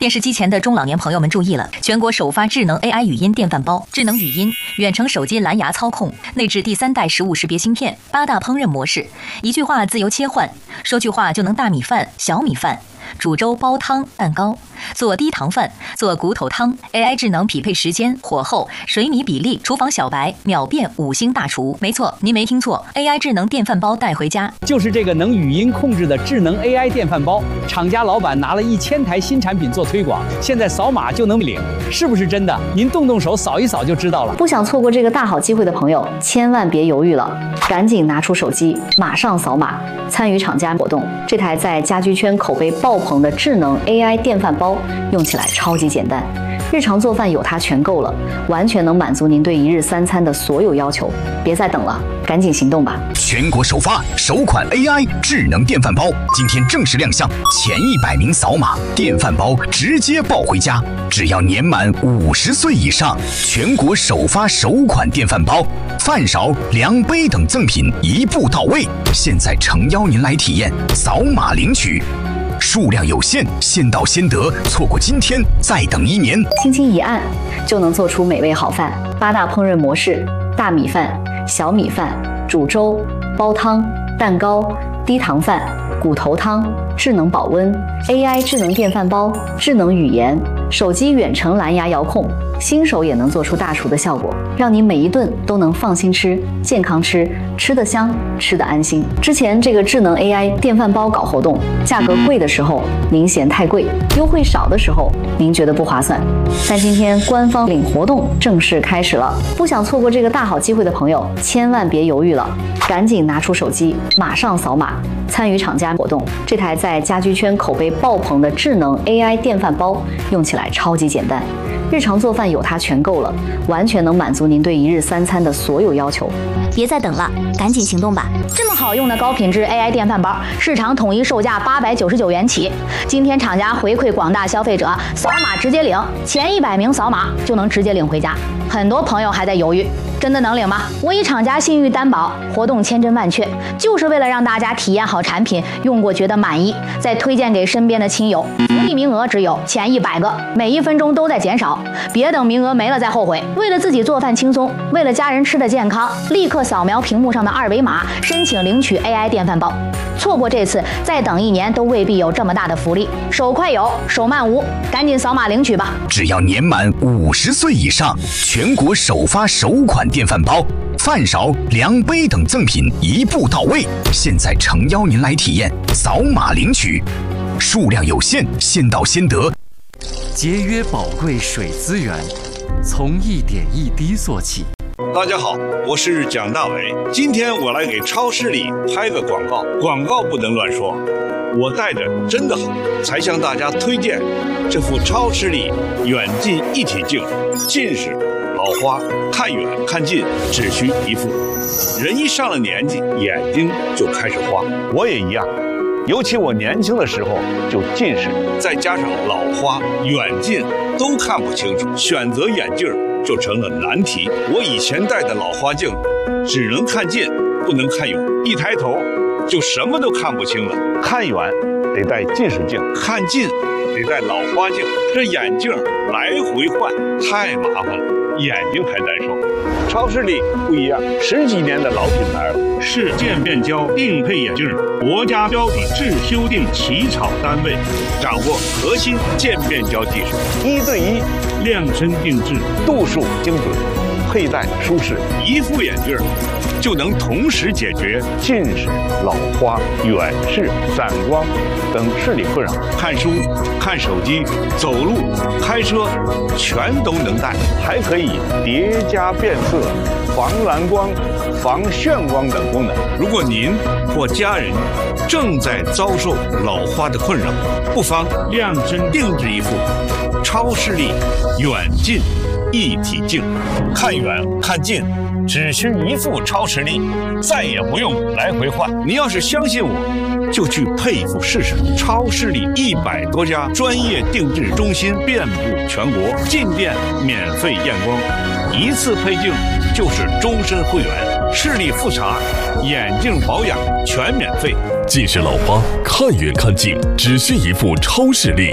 电视机前的中老年朋友们注意了，全国首发智能 AI 语音电饭煲，智能语音，远程手机蓝牙操控，内置第3代食物识别芯片，8大烹饪模式，一句话自由切换，说句话就能大米饭、小米饭。煮粥、煲汤、蛋糕，做低糖饭，做骨头汤 ，AI 智能匹配时间、火候、水米比例，厨房小白秒变5星大厨。没错，您没听错 ，AI 智能电饭煲带回家， 就是这个能语音控制的智能 AI 电饭煲。厂家老板拿了1000台新产品做推广，现在扫码就能领，是不是真的？您动动手扫一扫就知道了。 不想错过这个大好机会的朋友，千万别犹豫了，赶紧拿出手机，马上扫码参与厂家活动。这台在家居圈口碑爆棚的智能 AI 电饭煲，用起来超级简单，日常做饭有它全够了，完全能满足您对一日3餐的所有要求。别再等了，赶紧行动吧！ 全国首发首款 AI 智能电饭煲，今天正式亮相，前100名扫码，电饭煲直接抱回家。只要年满50岁以上，全国首发首款电饭煲，饭勺、量杯等赠品一步到位。现在诚邀您来体验，扫码领取。数量有限，先到先得，错过今天再等1年。 轻轻一按就能做出美味好饭，8大烹饪模式：大米饭、小米饭、煮粥、煲汤、蛋糕、低糖饭、骨头汤，智能保温 AI 智能电饭煲，智能语言，手机远程蓝牙遥控，新手也能做出大厨的效果，让你每一顿都能放心吃、健康吃，吃得香，吃得安心。之前这个智能 AI 电饭煲搞活动，价格贵的时候您嫌太贵，优惠少的时候您觉得不划算，但今天官方领活动正式开始了，不想错过这个大好机会的朋友，千万别犹豫了，赶紧拿出手机，马上扫码参与厂家活动。这台在家居圈口碑爆棚的智能 AI 电饭煲，用起来超级简单，日常做饭有它全够了，完全能满足您对一日3餐的所有要求。 别再等了，赶紧行动吧！ 这么好用的高品质 AI 电饭煲，市场统一售价899元起。今天厂家回馈广大消费者，扫码直接领，前100名扫码就能直接领回家。很多朋友还在犹豫，真的能领吗？我以厂家信誉担保，活动千真万确，就是为了让大家体验好产品，用过觉得满意，再推荐给身边的亲友。福利名额只有前100个，每1分钟都在减少，别等名额没了再后悔。为了自己做饭轻松，为了家人吃的健康，立刻扫描屏幕上的2维码，申请领取 AI 电饭煲。错过这次，再等1年都未必有这么大的福利。手快有，手慢无，赶紧扫码领取吧！ 只要年满50岁以上，全国首发首款电饭煲，饭勺、量杯等赠品一步到位。现在诚邀您来体验，扫码领取。数量有限，先到先得。 节约宝贵水资源，从一点一滴做起。 大家好，我是蒋大为。今天我来给超市里拍个广告，广告不能乱说。我带着真的好，才向大家推荐这副超视力远近一体镜。近视、老花，看远看近只需一副。人一上了年纪，眼睛就开始花。我也一样，尤其我年轻的时候就近视，再加上老花、远近都看不清楚，选择眼镜就成了难题。我以前戴的老花镜只能看近，不能看远，一抬头就什么都看不清了。看远得戴近视镜，看近得戴老花镜，这眼镜来回换太麻烦了，眼睛还难受。超视力不一样，10几年的老品牌了，是渐变焦定配眼镜，国家标准制修订起草单位，掌握核心渐变焦技术，1对1量身定制，度数精准，佩戴舒适，一副眼镜就能同时解决近视、老花、远视、散光等视力困扰。看书、看手机、走路、开车，全都能戴，还可以叠加变色、防蓝光、防眩光等功能。如果您或家人正在遭受老花的困扰，不妨量身定制一副超视力远近一体镜，看远看近只需一副超视力，再也不用来回换。您要是相信我，就去配一副试试。超视力100多家专业定制中心遍布全国，进店免费验光，一次配镜就是终身会员。视力复查、眼镜保养全免费。 近视老花，看远看近只需一副超视力。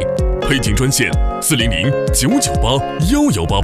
配件专线：400-998-1188。